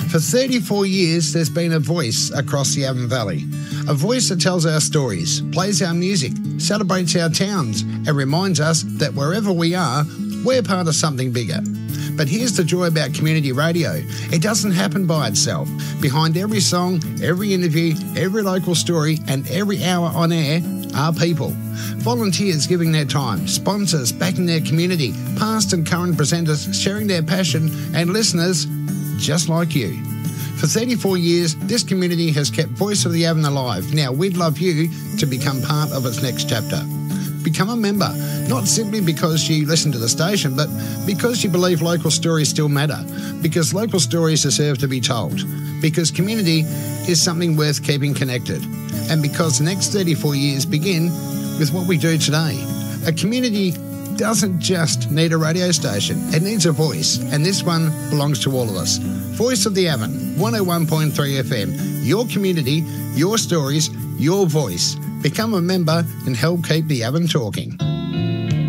For 34 years, there's been a voice across the Avon Valley. A voice that tells our stories, plays our music, celebrates our towns, and reminds us that wherever we are, we're part of something bigger. But here's the joy about community radio. It doesn't happen by itself. Behind every song, every interview, every local story, and every hour on air are people. Volunteers giving their time, sponsors backing their community, past and current presenters sharing their passion, and listeners just like you. For 34 years, this community has kept Voice of the Avon alive. Now we'd love you to become part of its next chapter. Become a member, not simply because you listen to the station, but because you believe local stories still matter, because local stories deserve to be told, because community is something worth keeping connected, and because the next 34 years begin with what we do today. A community doesn't just need a radio station, it needs a voice, and this one belongs to all of us. Voice of the Avon, 101.3 FM, your community, your stories, your voice. Become a member and help keep the Avon talking.